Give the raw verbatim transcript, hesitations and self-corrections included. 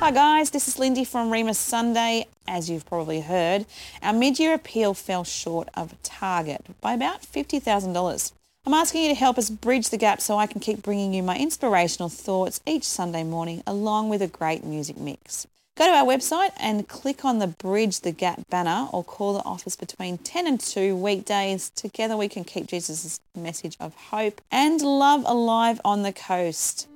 Hi guys, this is Lindy from Remus Sunday. As you've probably heard, our mid-year appeal fell short of target by about fifty thousand dollars. I'm asking you to help us bridge the gap so I can keep bringing you my inspirational thoughts each Sunday morning along with a great music mix. Go to our website and click on the Bridge the Gap banner or call the office between ten and two weekdays. Together we can keep Jesus' message of hope and love alive on the coast.